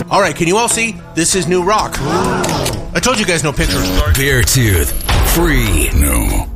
All right, can you all see? This is new rock. I told you guys no pictures. Beartooth. Free. No.